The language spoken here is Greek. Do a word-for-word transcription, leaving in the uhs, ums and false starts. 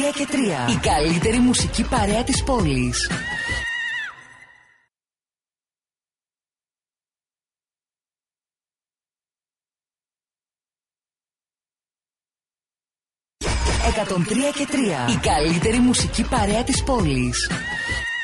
και τρία. Η καλύτερη μουσική παρέα της πόλης. εκατόν τρία και τρία. Η καλύτερη μουσική παρέα της πόλης.